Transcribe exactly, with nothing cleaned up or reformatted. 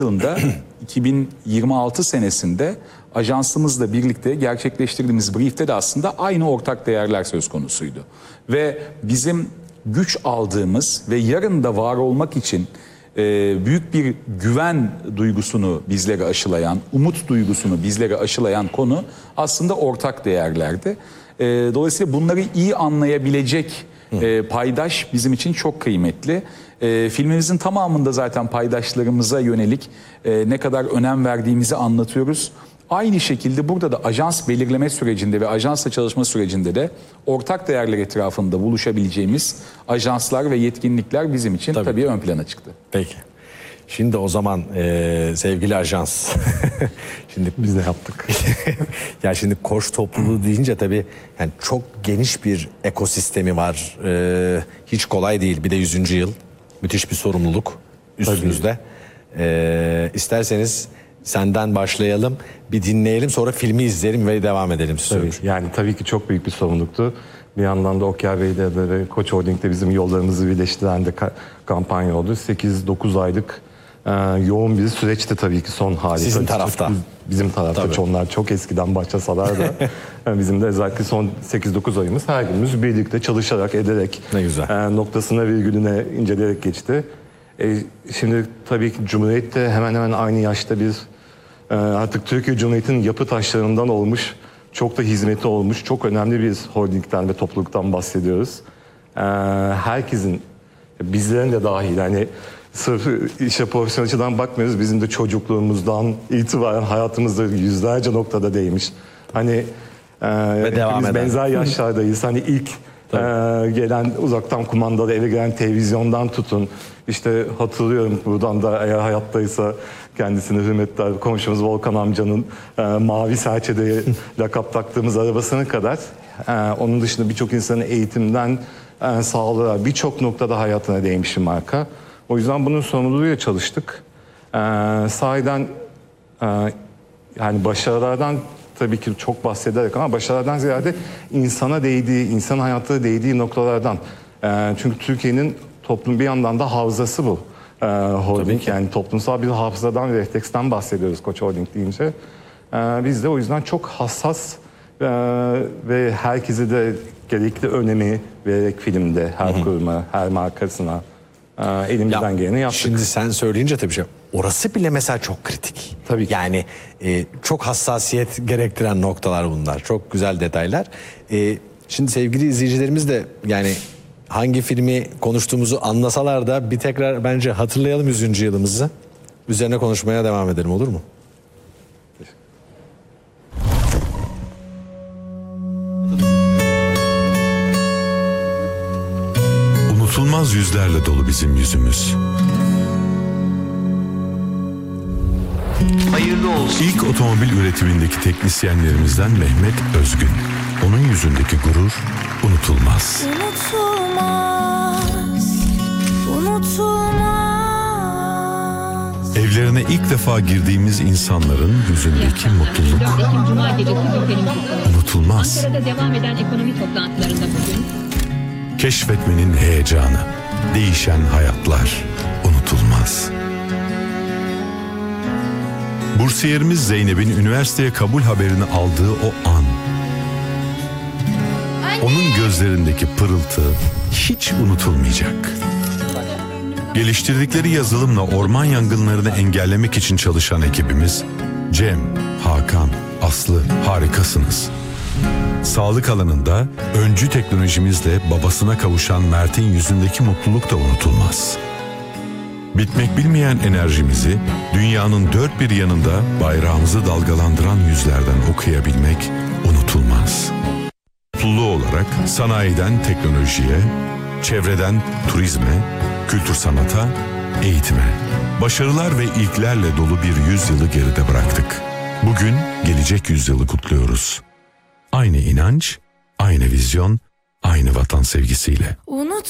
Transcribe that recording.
yılında iki bin yirmi altı senesinde ajansımızla birlikte gerçekleştirdiğimiz briefte de aslında aynı ortak değerler söz konusuydu. Ve bizim güç aldığımız ve yarın da var olmak için e, büyük bir güven duygusunu bizlere aşılayan, umut duygusunu bizlere aşılayan konu aslında ortak değerlerdi. E, dolayısıyla bunları iyi anlayabilecek e, paydaş bizim için çok kıymetli. E, filmimizin tamamında zaten paydaşlarımıza yönelik e, ne kadar önem verdiğimizi anlatıyoruz. Aynı şekilde burada da ajans belirleme sürecinde ve ajansla çalışma sürecinde de ortak değerler etrafında buluşabileceğimiz ajanslar ve yetkinlikler bizim için tabii, tabii ön plana çıktı. Peki. Şimdi o zaman e, sevgili ajans, şimdi biz de yaptık. Ya şimdi koç topluluğu deyince tabii yani çok geniş bir ekosistemi var. E, hiç kolay değil. Bir de yüzüncü yıl. Müthiş bir sorumluluk üstünüzde. E, isterseniz senden başlayalım, bir dinleyelim, sonra filmi izleyelim ve devam edelim. Tabii, yani tabii ki çok büyük bir sorumluluktu. Bir yandan da Okyar Bey'de ve Koç Holding'de bizim yollarımızı birleştiren de ka- kampanya oldu. sekiz dokuz aylık e, yoğun bir süreçti tabii ki son hali. Sizin tabii, tarafta. Biz, bizim tarafta. Tabii. Onlar çok eskiden başlasalar da yani bizim de özellikle son sekiz dokuz ayımız her günümüz birlikte çalışarak, ederek, ne güzel. E, noktasına virgülüne inceleyerek geçti. E, şimdi tabii ki Cumhuriyet de hemen hemen aynı yaşta bir e, artık Türkiye Cumhuriyeti'nin yapı taşlarından olmuş, çok da hizmeti olmuş, çok önemli bir holdingden ve topluluktan bahsediyoruz. E, herkesin, bizlerin de dahil, yani sırf işe profesyonel açıdan bakmıyoruz, bizim de çocukluğumuzdan itibaren hayatımızda yüzlerce noktada değmiş. Hani e, biz benzer yaşlardayız, hani ilk Ee, gelen uzaktan kumandalı eve gelen televizyondan tutun. İşte hatırlıyorum buradan da eğer hayattaysa kendisine hürmetler komşumuz Volkan amcanın e, mavi serçede lakap taktığımız arabasına kadar. E, onun dışında birçok insanın eğitimden e, sağlığa birçok noktada hayatına değmiş bir marka. O yüzden bunun sorumluluğuyla çalıştık. E, sahiden e, yani başarılardan tabii ki çok bahsederek ama başarılardan ziyade insana değdiği, insan hayatına değdiği noktalardan. E, çünkü Türkiye'nin toplum bir yandan da hafızası bu. E, holding yani toplumsal bir hafızadan ve refleksten bahsediyoruz Koç Holding deyince. E, biz de o yüzden çok hassas e, ve herkese de gerekli önemi vererek filmde her Hı-hı. kuruma, her markasına e, elimizden ya, geleni yaptık. Şimdi sen söyleyince tabii şey, orası bile mesela çok kritik. Tabii ki. Yani e, çok hassasiyet gerektiren noktalar bunlar. Çok güzel detaylar. E, şimdi sevgili izleyicilerimiz de yani hangi filmi konuştuğumuzu anlasalar da bir tekrar bence hatırlayalım yüzüncü yılımızı. Üzerine konuşmaya devam edelim, olur mu? Unutulmaz yüzlerle dolu bizim yüzümüz. Hayırlı olsun. İlk otomobil üretimindeki teknisyenlerimizden Mehmet Özgün. Onun yüzündeki gurur unutulmaz. Unutulmaz, unutulmaz. Evlerine ilk defa girdiğimiz insanların yüzündeki mutluluk unutulmaz. Ankara'da devam eden ekonomi toplantılarında bugün Keşfetmenin heyecanı, değişen hayatlar unutulmaz. Bursiyerimiz Zeynep'in üniversiteye kabul haberini aldığı o an. Anne! Onun gözlerindeki pırıltı hiç unutulmayacak. Geliştirdikleri yazılımla orman yangınlarını engellemek için çalışan ekibimiz Cem, Hakan, Aslı harikasınız. Sağlık alanında öncü teknolojimizle babasına kavuşan Mert'in yüzündeki mutluluk da unutulmaz. Bitmek bilmeyen enerjimizi dünyanın dört bir yanında bayrağımızı dalgalandıran yüzlerden okuyabilmek unutulmaz. Mutluluğu olarak sanayiden teknolojiye, çevreden turizme, kültür sanata, eğitime, başarılar ve ilklerle dolu bir yüzyılı geride bıraktık. Bugün gelecek yüzyılı kutluyoruz. Aynı inanç, aynı vizyon, aynı vatan sevgisiyle. Unut